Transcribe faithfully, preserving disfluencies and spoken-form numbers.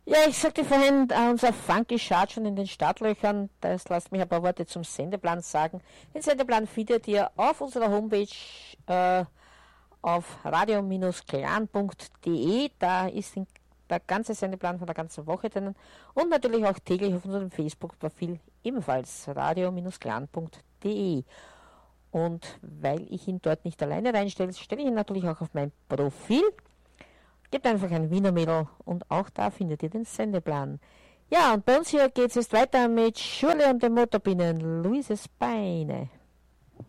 Ja, ich sagte vorhin, äh, unser Funky schaut schon in den Startlöchern. Das lasst mich ein paar Worte zum Sendeplan sagen. Den Sendeplan findet ihr auf unserer Homepage äh, auf radio clan punkt de. Da ist der ganze Sendeplan von der ganzen Woche drinnen. Und natürlich auch täglich auf unserem Facebook-Profil ebenfalls radio clan punkt de. Und weil ich ihn dort nicht alleine reinstelle, stelle ich ihn natürlich auch auf mein Profil. Gebt einfach ein Wiener Mädel und auch da findet ihr den Sendeplan. Ja, und bei uns hier geht es jetzt weiter mit Schurle und den Motorbienen, Luises Beine.